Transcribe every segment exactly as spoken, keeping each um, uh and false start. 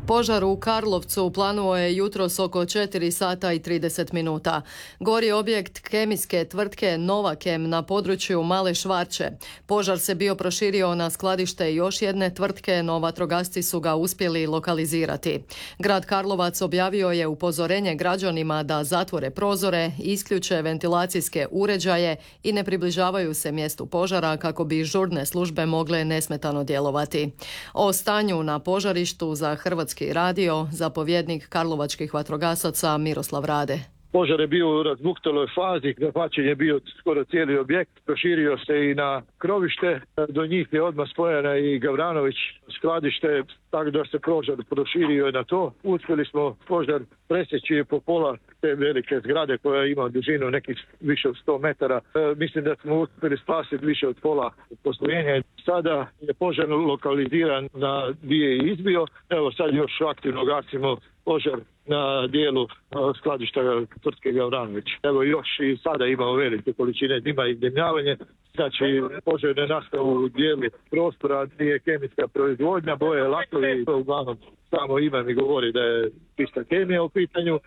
Požar u Karlovcu planuo je jutros oko četiri sata i trideset minuta. Gori objekt kemijske tvrtke Novakem na području Male Švarče. Požar se bio proširio na skladište još jedne tvrtke, no vatrogasci su ga uspjeli lokalizirati. Grad Karlovac objavio je upozorenje građanima da zatvore prozore, isključe ventilacijske uređaje i ne približavaju se mjestu požara kako bi žurne službe mogle nesmetano djelovati. O stanju na požarištu za Hrvatski radio zapovjednik karlovačkih vatrogasaca Miroslav Rade. Požar je bio u razbuktaloj fazi, zahvaćen je bio skoro cijeli objekt, proširio se i na krovište, do njih je odmah spojena i Gavranović skladište, tako da se požar proširio na to. Uspjeli smo požar presjeći po pola te velike zgrade koja ima dužinu nekih više od sto metara. E, mislim da smo uspjeli spasiti više od pola postrojenja. Sada je požar lokaliziran na gdje je izbio. Evo sad još aktivno gasimo požar na dijelu skladišta tvrtke Gavranović. Evo još i sada imamo velike količine dima i dimljavanje. Znači požar ne nastao u dijelu prostora gdje je kemijska proizvodnja, boje, lakovi. Uglavnom samo ime mi govori da je čista kemija u pitanju.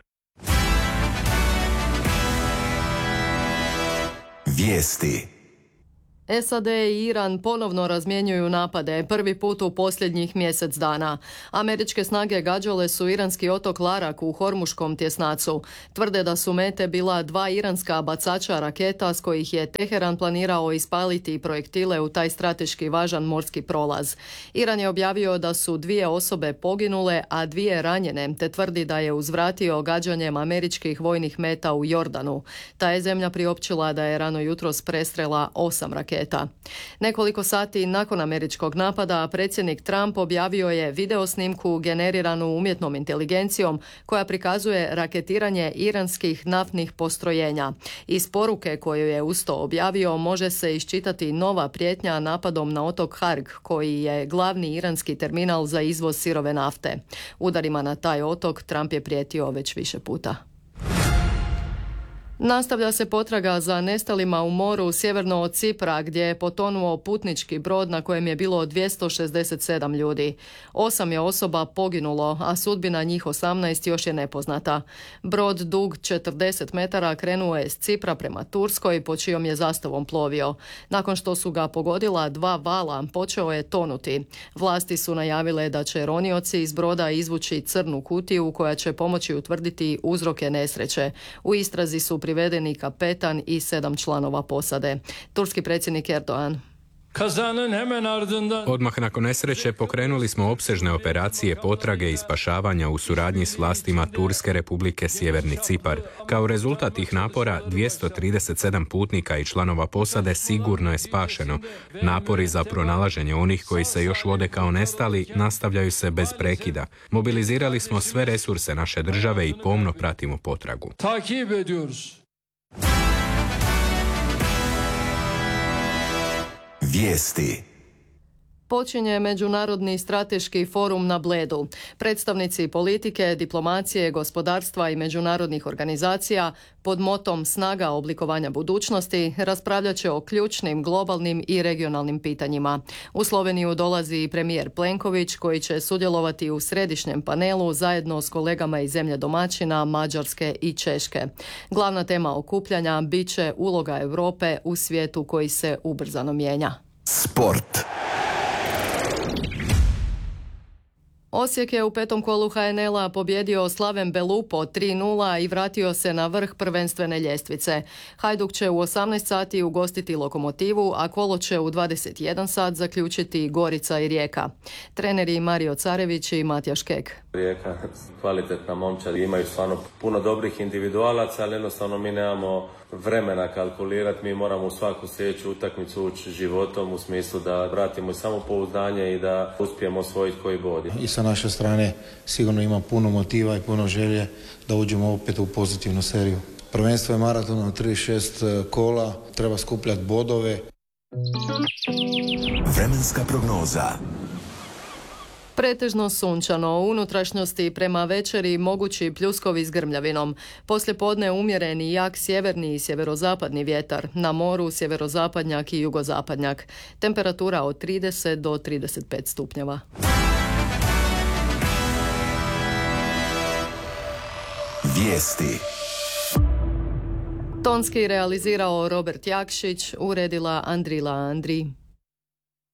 Vijesti. S A D i Iran ponovno razmjenjuju napade, prvi put u posljednjih mjesec dana. Američke snage gađale su iranski otok Larak u Hormuškom tjesnacu. Tvrde da su mete bila dva iranska bacača raketa s kojih je Teheran planirao ispaliti projektile u taj strateški važan morski prolaz. Iran je objavio da su dvije osobe poginule, a dvije ranjene, te tvrdi da je uzvratio gađanjem američkih vojnih meta u Jordanu. Ta je zemlja priopćila da je rano jutros prestrela osam raketa. Nekoliko sati nakon američkog napada, predsjednik Trump objavio je video snimku generiranu umjetnom inteligencijom koja prikazuje raketiranje iranskih naftnih postrojenja. Iz poruke koju je uz to objavio može se iščitati nova prijetnja napadom na otok Harg, koji je glavni iranski terminal za izvoz sirove nafte. Udarima na taj otok Trump je prijetio već više puta. Nastavlja se potraga za nestalima u moru sjeverno od Cipra, gdje je potonuo putnički brod na kojem je bilo dvjesto šezdeset sedam ljudi. Osam je osoba poginulo, a sudbina njih osamnaest još je nepoznata. Brod dug četrdeset metara krenuo je s Cipra prema Turskoj, po čijom je zastavom plovio. Nakon što su ga pogodila dva vala, počeo je tonuti. Vlasti su najavile da će ronioci iz broda izvući crnu kutiju koja će pomoći utvrditi uzroke nesreće. U istrazi su privedeni kapetan i sedam članova posade. Turski predsjednik Erdoğan. Odmah nakon nesreće pokrenuli smo opsežne operacije potrage i spašavanja u suradnji s vlastima Turske Republike Sjeverni Cipar. Kao rezultat tih napora dvjesto trideset sedam putnika i članova posade sigurno je spašeno. Napori za pronalaženje onih koji se još vode kao nestali nastavljaju se bez prekida. Mobilizirali smo sve resurse naše države i pomno pratimo potragu. Vijesti. Počinje Međunarodni strateški forum na Bledu. Predstavnici politike, diplomacije, gospodarstva i međunarodnih organizacija pod motom Snaga oblikovanja budućnosti raspravljat će o ključnim globalnim i regionalnim pitanjima. U Sloveniju dolazi i premijer Plenković koji će sudjelovati u središnjem panelu zajedno s kolegama iz zemlje domaćina, Mađarske i Češke. Glavna tema okupljanja bit će uloga Europe u svijetu koji se ubrzano mijenja. Sport. Osijek je u petom kolu H N L-a pobjedio Slaven Belupo tri nula i vratio se na vrh prvenstvene ljestvice. Hajduk će u osamnaest sati ugostiti Lokomotivu, a kolo će u dvadeset jedan sat zaključiti Gorica i Rijeka. Treneri Mario Carević i Matjaš Kek. Rijeka, kvalitetna momčad, imaju stvarno puno dobrih individualaca, ali jednostavno mi nemamo vremena kalkulirati, mi moramo u svaku sljedeću utakmicu ući životom u smislu da vratimo samopouzdanje i da uspijemo osvojiti koji bod. I sa naše strane sigurno ima puno motiva i puno želje da uđemo opet u pozitivnu seriju. Prvenstvo je maraton od trideset šest kola, treba skupljati bodove. Vremenska prognoza. Pretežno sunčano, u unutrašnjosti prema večeri mogući pljuskovi s grmljavinom. Poslijepodne umjereni jak sjeverni i sjeverozapadni vjetar, na moru sjeverozapadnjak i jugozapadnjak. Temperatura od trideset do trideset pet stupnjeva. Vijesti. Tonski realizirao Robert Jakšić, uredila Andrila Andri.